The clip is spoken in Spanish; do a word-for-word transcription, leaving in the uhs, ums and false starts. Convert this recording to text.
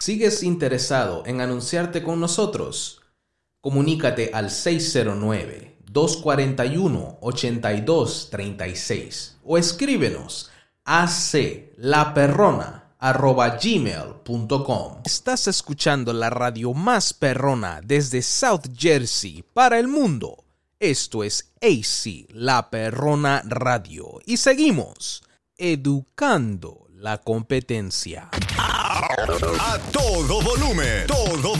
¿Sigues interesado en anunciarte con nosotros? Comunícate al seis cero nueve, dos cuatro uno, ocho dos tres seis o escríbenos a aclaperrona arroba gmail punto com. Estás escuchando la radio más perrona desde South Jersey para el mundo. Esto es A C La Perrona Radio y seguimos educando la competencia. A todo volumen, todo